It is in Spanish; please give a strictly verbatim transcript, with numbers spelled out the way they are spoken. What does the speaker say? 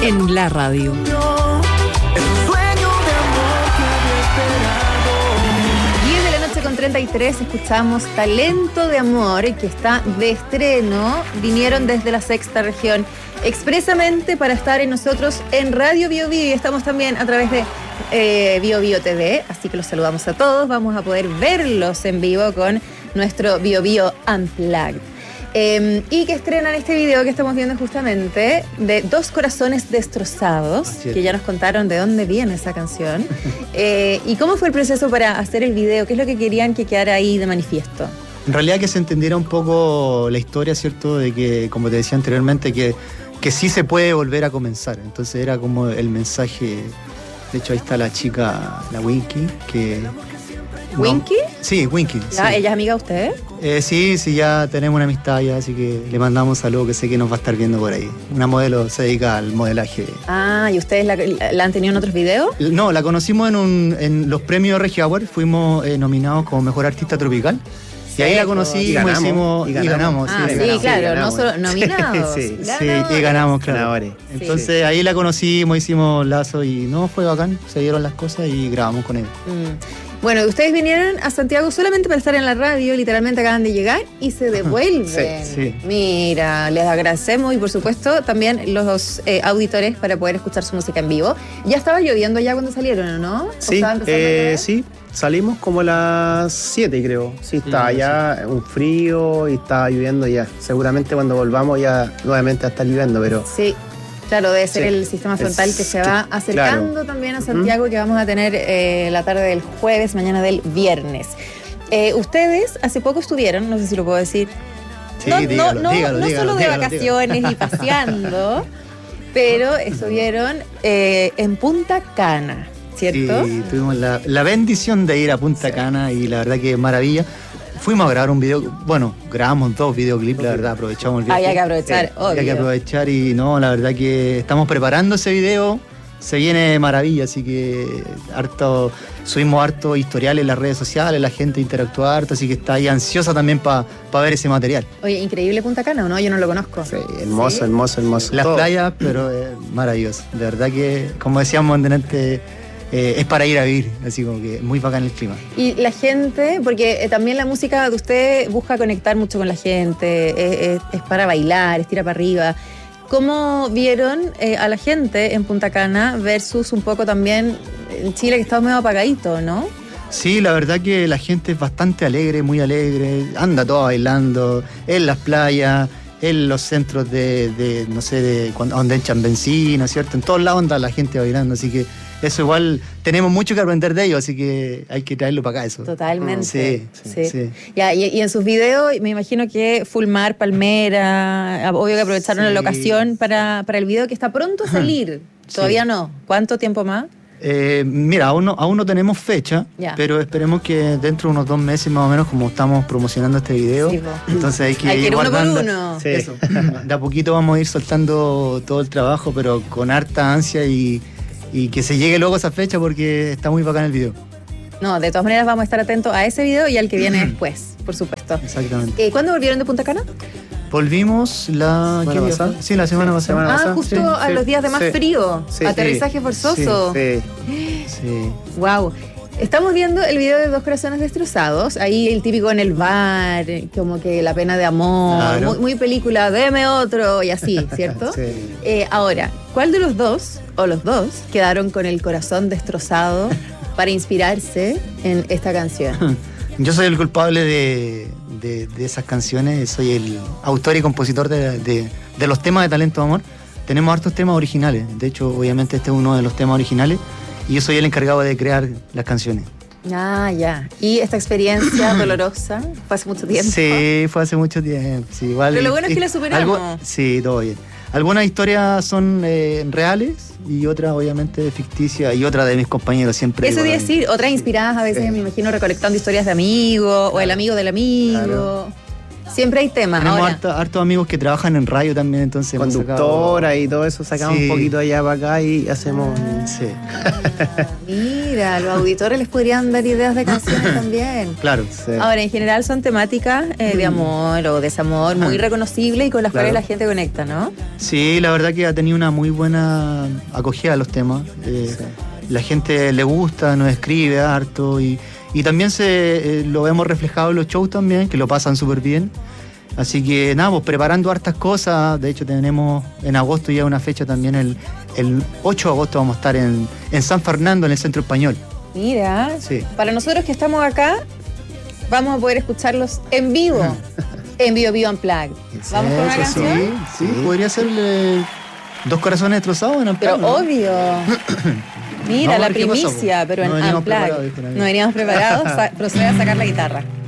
en la radio. diez de la noche con treinta y tres escuchamos Talento de Amor, que está de estreno. Vinieron desde la sexta región expresamente para estar en nosotros en Radio Bio Bio, y estamos también a través de eh, Bio Bio T V, así que los saludamos a todos. Vamos a poder verlos en vivo con nuestro Bio Bio Unplugged. Eh, y que estrenan este video que estamos viendo justamente de Dos Corazones Destrozados, que ya nos contaron de dónde viene esa canción. eh, y cómo fue el proceso para hacer el video, qué es lo que querían que quedara ahí de manifiesto. En realidad que se entendiera un poco la historia, ¿cierto? De que, como te decía anteriormente, que, que sí se puede volver a comenzar. Entonces era como el mensaje. De hecho ahí está la chica, la Winky, que... ¿Winky? No, sí, Winky. ¿Ya, sí. ¿Ella es amiga de usted? Eh, sí, sí, ya tenemos una amistad ya, así que le mandamos saludos, que sé que nos va a estar viendo por ahí. Una modelo se dedica al modelaje. Ah, ¿y ustedes la, la han tenido en otros videos? No, la conocimos en, un, en los premios Regia Award, fuimos eh, nominados como Mejor Artista Tropical. Y ahí la conocimos y ganamos. Hicimos, y ganamos. Y ganamos ah, sí, sí, ganamos, claro, sí, ganamos. no solo nominados. sí, sí, sí, y ganamos, claro. Entonces sí. Ahí la conocimos, hicimos lazo y no, fue bacán, se dieron las cosas y grabamos con él. Mm. Bueno, ustedes vinieron a Santiago solamente para estar en la radio, literalmente acaban de llegar y se devuelven. Sí, sí. Mira, les agradecemos y por supuesto también los eh, auditores para poder escuchar su música en vivo. ¿Ya estaba lloviendo ya cuando salieron o no? Sí, eh, sí, salimos como a las siete creo. Sí, estaba sí, ya sí. un frío y estaba lloviendo ya. Seguramente cuando volvamos ya nuevamente va a estar lloviendo, pero... Sí. Claro, debe ser sí. el sistema frontal es, que se va acercando claro. también a Santiago, uh-huh. que vamos a tener eh, la tarde del jueves, mañana del viernes. Eh, ustedes hace poco estuvieron, no sé si lo puedo decir, sí, no, dígalo, no, dígalo, no, no dígalo, solo de dígalo, vacaciones dígalo. y paseando, pero estuvieron eh, en Punta Cana, ¿cierto? Sí, tuvimos la, la bendición de ir a Punta sí. Cana y la verdad que es maravilla. Fuimos a grabar un video, bueno, grabamos dos videoclips, la verdad, aprovechamos el viaje. Hay que aprovechar, eh, obvio. Hay que aprovechar y no, la verdad que estamos preparando ese video, se viene maravilla, así que harto, subimos harto historial en las redes sociales, la gente interactúa harto, así que está ahí ansiosa también para pa ver ese material. Oye, increíble Punta Cana, ¿o no? Yo no lo conozco. Sí, hermoso, ¿Sí? hermoso, hermoso. Las Todo. playas, pero es maravilloso, de verdad que, como decíamos antes, Eh, es para ir a vivir, así como que muy bacán el clima. Y la gente, porque eh, también la música de usted busca conectar mucho con la gente, eh, eh, es para bailar, es tira para arriba. ¿Cómo vieron eh, a la gente en Punta Cana versus un poco también en Chile, que está medio apagadito, ¿no? Sí, la verdad que la gente es bastante alegre, muy alegre, anda toda bailando, en las playas, en los centros de, de no sé, de cuando, donde echan benzina, ¿cierto? En todos lados anda la gente bailando, así que eso igual tenemos mucho que aprender de ellos, así que hay que traerlo para acá eso. Totalmente. Sí, sí. sí. Ya, y, y en sus videos me imagino que Fulmar, Palmera, obvio que aprovecharon sí. la locación para, para el video que está pronto a salir. Sí. Todavía no. ¿Cuánto tiempo más? Eh, mira, aún no, aún no tenemos fecha, ya. pero esperemos que dentro de unos dos meses más o menos, como estamos promocionando este video, sí, entonces hay que hay ir que ir guardando. Uno por uno. Sí. Eso. De a poquito vamos a ir soltando todo el trabajo, pero con harta ansia y, y que se llegue luego a esa fecha porque está muy bacán el video. No, de todas maneras vamos a estar atentos a ese video y al que viene después, por supuesto. Exactamente. Eh, ¿Cuándo volvieron de Punta Cana? Volvimos la semana pasada. Sí, la semana sí, pasada. Semana ah, pasada. justo sí, a sí, los días de más sí, frío. Sí, Aterrizaje sí, forzoso. Sí, sí. sí. Wow. Estamos viendo el video de Dos Corazones Destrozados. Ahí el típico en el bar, como que la pena de amor, claro. muy, muy película, deme otro y así, ¿cierto? sí. eh, ahora, ¿cuál de los dos, o los dos, quedaron con el corazón destrozado para inspirarse en esta canción? Yo soy el culpable de, de, de esas canciones, soy el autor y compositor de, de, de los temas de Talento de Amor. Tenemos hartos temas originales, de hecho, obviamente este es uno de los temas originales y yo soy el encargado de crear las canciones. Ah, ya. ¿Y esta experiencia dolorosa fue hace mucho tiempo? Sí, fue hace mucho tiempo. Sí, igual, pero lo bueno es que la superamos. Algo, sí, todo bien. Algunas historias son eh, reales y otras obviamente ficticias y otras de mis compañeros siempre. Eso de decir, otras inspiradas a veces, sí. me imagino, recolectando historias de amigos, claro. o el amigo del amigo. Claro. Siempre hay temas. Tenemos Ahora, harto- hartos amigos que trabajan en radio también, entonces hemos Conductora sacado- y todo eso, sacamos Sí. un poquito allá para acá y hacemos. Sí, mira, los auditores les podrían dar ideas de canciones también. claro. Sí. Ahora, en general son temáticas eh, de amor o desamor muy reconocibles y con las Claro. cuales la gente conecta, ¿no? Sí, la verdad que ha tenido una muy buena acogida a los temas. Eh, Sí. La gente le gusta, nos escribe harto y, y también se eh, lo vemos reflejado en los shows también, que lo pasan súper bien. Así que nada, pues preparando hartas cosas. De hecho, tenemos en agosto ya una fecha también, el, el ocho de agosto vamos a estar en, en San Fernando, en el Centro Español. Mira, Sí. para nosotros que estamos acá, vamos a poder escucharlos en vivo. En Vivo Vivo Unplugged. ¿Vamos con una Eso, canción? Sí, sí, Sí. podría ser eh, Dos Corazones Destrozados en Pero Unplugged, ¿no? obvio. Mira, Vamos a la ver qué pasa, primicia, po. pero No en veníamos Unplugged. preparados, dijo nadie. No veníamos preparados. Sa- procede a sacar la guitarra.